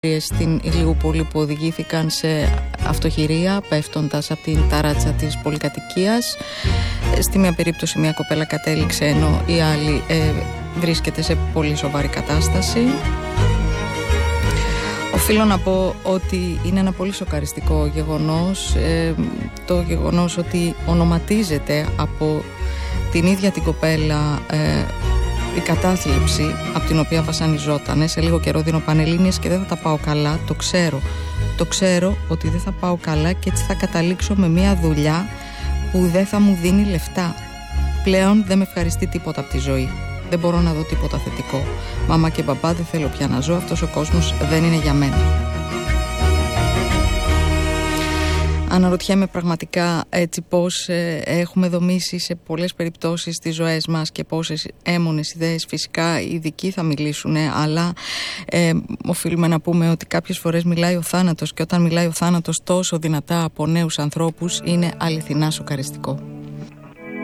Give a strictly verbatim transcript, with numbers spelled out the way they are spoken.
στην Ηλιούπολη που οδηγήθηκαν σε αυτοχειρία πέφτοντας από την ταράτσα της πολυκατοικίας. Στη μία περίπτωση μια κοπέλα κατέληξε, ενώ η άλλη ε, βρίσκεται σε πολύ σοβαρή κατάσταση. Οφείλω να πω ότι είναι ένα πολύ σοκαριστικό γεγονός, ε, το γεγονός ότι ονοματίζεται από την ίδια την κοπέλα ε, η κατάθλιψη από την οποία βασανιζότανε. Σε λίγο καιρό δίνω πανελλήνιες και δεν θα τα πάω καλά, το ξέρω. Το ξέρω ότι δεν θα πάω καλά και έτσι θα καταλήξω με μια δουλειά που δεν θα μου δίνει λεφτά. Πλέον δεν με ευχαριστεί τίποτα από τη ζωή. Δεν μπορώ να δω τίποτα θετικό. Μάμα και μπαμπά, δεν θέλω πια να ζω. Αυτός ο κόσμος δεν είναι για μένα. Αναρωτιέμαι πραγματικά έτσι πώς ε, έχουμε δομήσει σε πολλές περιπτώσεις τις ζωές μας και πόσες έμονες ιδέες. Φυσικά οι ειδικοί θα μιλήσουν, αλλά ε, οφείλουμε να πούμε ότι κάποιες φορές μιλάει ο θάνατος, και όταν μιλάει ο θάνατος τόσο δυνατά από νέους ανθρώπους είναι αληθινά σοκαριστικό.